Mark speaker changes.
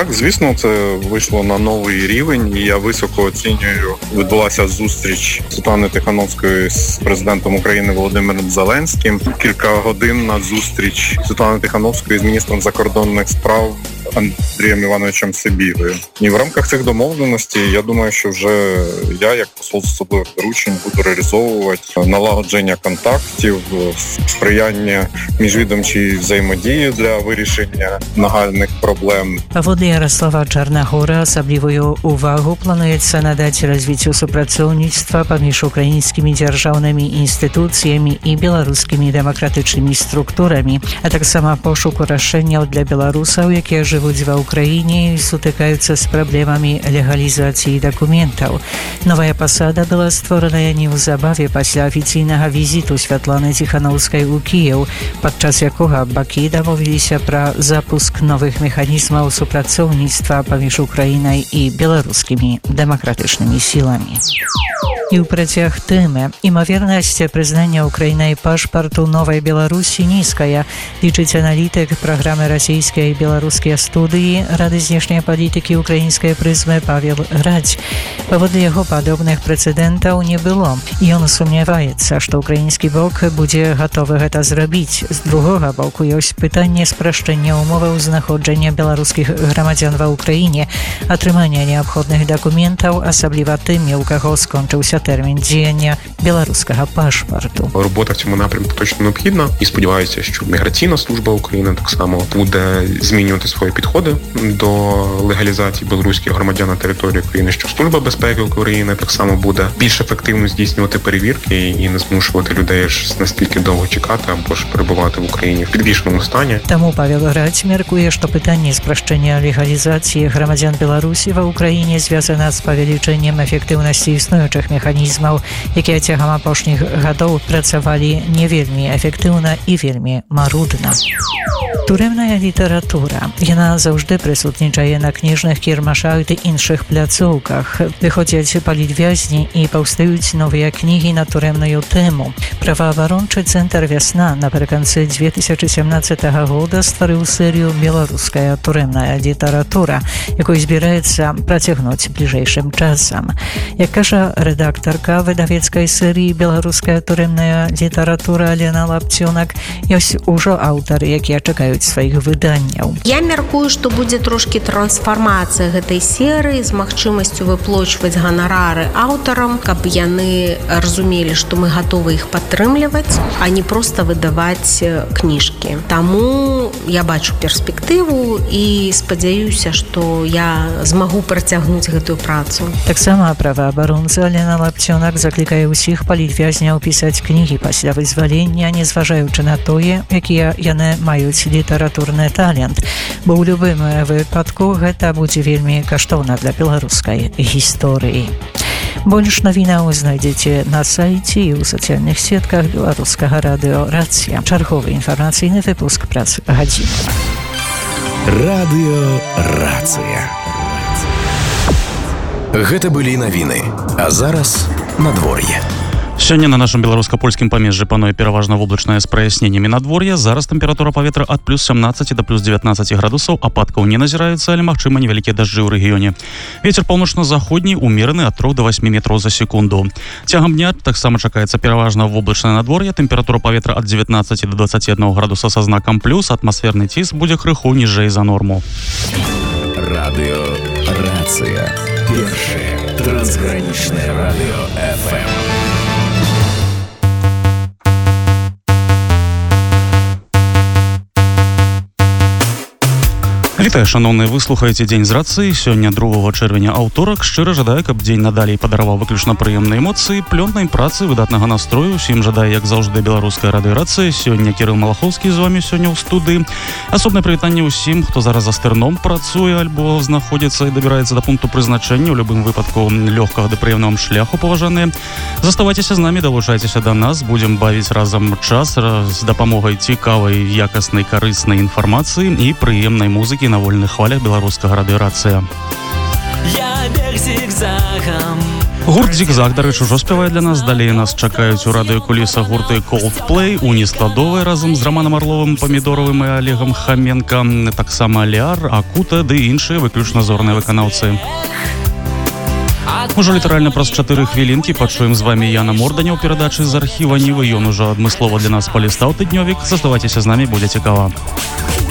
Speaker 1: Так, звісно, це вийшло на новий рівень, і я високо оцінюю. Відбулася зустріч Світлани Тихановської з президентом України Володимиром Зеленським. Кілька годин на зустріч Світлани Тихановської з міністром закордонних справ Андрієм Івановичем Сибігою. І в рамках цих домовленостей, я думаю, що вже я, як посол з особливих доручень, буду реалізовувати налагодження контактів, сприяння міжвідомчій взаємодії для вирішення нагальних проблем.
Speaker 2: Паводле Ярослава Чарнагора асаблівую увагу плануецца надаць развіццю супрацоўніцтва паміж украінскімі дзяржаўнымі інстытуцыямі і беларускімі дэмакратычнымі структурамі, а таксама пошуку рашэнняў для беларусаў, якія жывуць ва Ўкраіне і сутыкаюцца з праблемамі легалізацыі дакументаў. Новая пасада была створаная неўзабаве пасля афіцыйнага візіту Святланы Тихановскай у Кіеў, падчас якога бакі дамовіліся пра запуск новых механізмаў супрацоўніцтва паміж Украінай і беларускімі дэмакратычнымі сіламі. І ў працяг тэмы. Імавернасць прызнання Украінай пашпарту Новай Беларусі нізкая, лічыць аналітык праграмы расійскай і беларускія студыі Рады знешняй палітыкі украінскай прызмы Павел Градзь. Паводле яго падобных прэцэдэнтаў не было. Ён сумняваецца, што украінскі бок будзе гатовы гэта зрабіць. З другога боку ёсць пытанне спрашчэння умоваў знаходжання беларускіх грамадзян ва Ўкраіне, атрымання неабходных дакументаў, асабліва тымі, у каго скончыўся термін діяння білоруського пашпорту.
Speaker 3: Робота в цьому напрямку точно необхідна і сподіваюся, що міграційна служба України так само буде змінювати свої підходи до легалізації білоруських громадян на території України, що Служба безпеки України так само буде більш ефективно здійснювати перевірки і не змушувати людей настільки довго чекати або ж перебувати в Україні в підвішеному стані.
Speaker 2: Тому Павел Градзь міркує, що питання спрощення легалізації громадян Білорусі в Україні зв'язане з павеліченням ефективності існуючих механізмаў, якія цягам апошніх гадоў працавалі не вельмі эфектыўна і вельмі марудна. Турэмная літаратура. Яна заўжды прысутнічае на кніжных кірмашах ды іншых пляцоўках. Выходзяць палітвязні і паўстаюць новыя кнігі на турэмную тэму. Праваабарончы цэнтр «Вясна» напрыканцы 2017 года стварыў серыю «Беларуская турэмная літаратура», якую збіраецца працягнуць бліжэйшым часам. Як кажа редакторка выдавецкай серыі «Беларуская турэмная літаратура» Лена Лапцёнак, ёсць ужо аўтары, якія чакаюць сваіх выданняў.
Speaker 4: Я мяркую, што будзе трошкі трансфармацыя гэтай серыі з магчымасцю выплачваць ганарары аўтарам, каб яны разумелі, што мы гатовы іх падтрымліваць, а не проста выдаваць кніжкі. Таму я бачу перспектыву і спадзяюся, што я змагу працягнуць гэтую працу.
Speaker 2: Таксама праваабаронца Лена Лапцёнак заклікае ўсіх палітвязняў пісаць кнігі пасля вызвалення, незважаючы на тое, якія яны маюць літаратурны талент, бо ў любым выпадку гэта будзе вельмі каштоўна для беларускай гісторыі. Больш навінаў знайдзеце на сайце і ў сацыяльных сетках беларускага радыё «Рацыя». Чарговы інфармацыйны выпуск праз гадзіну.
Speaker 5: Радыё «Рацыя». Гэта былі навіны, а зараз надвор'е.
Speaker 6: Сёння на нашым беларуска-польскім памежжы пануе пераважна воблачнае з праясненнямі надвор'я. Зараз тэмпература паветра ад плюс 17 да плюс 19 градусаў, ападкаў не назіраецца, але магчыма невялікія дажджы ў рэгіёне. Вецер паўночна-заходні умераны ад 3 до 8 метраў за секунду. Цягам дня таксама чакаецца пераважна воблачнае надвор'е, тэмпература паветра ад 19 до 21 градуса са знакам плюс, атмасферны ціск будзе крыху ніжэй за норму.
Speaker 5: Радыё «Рацыя». Першае трансгранічнае радыё FM.
Speaker 6: Вітаю, шановныя, вы слухаеце «Дзень з рацыі». Сёння 2 чэрвеня аўторак. Шчыра жадаю, каб дзень надалей падараваў выключна прыемныя эмоцыі, плённай працы, выдатнага настрою. Усім жадаю, як заўжды, беларуская радыё «Рацыя». Сёння Кірыл Малахоўскі з вамі сёння ў студыі. Асобнае прывітанне ўсім, хто зараз за стырном працуе альбо знаходзіцца і дабіраецца да пункту прызначэння. У любым выпадку лёгкага да прыемнага шляху, паважаныя. Заставайцеся з намі, далучайцеся да нас. Будзем бавіць разам час з дапамогай цікавай, якаснай, карыснай інфармацыі і прыемнай музыкі на вольных хвалях беларускага радыё «Рацыя».
Speaker 7: Я бег зигзагом
Speaker 6: Гурт «Зігзаг», дарэчы, ужо спявае для нас. Далей нас чакаюць у радыёкулісах гурты Coldplay, Унискладовыя разам з Романом Орловым, Памідоровым і Олегом Хаменко, таксама Ліар, Акута ды іншыя выключна зорныя выканаўцы. Ужо літаральна праз 4 хвілінкі пачуем з вамі Яна Морданя ў перадачы з архіва Нівы. Ён ужо адмыслова для нас палістаў тыднёвік. Заставайцеся з намі, будзе цікава.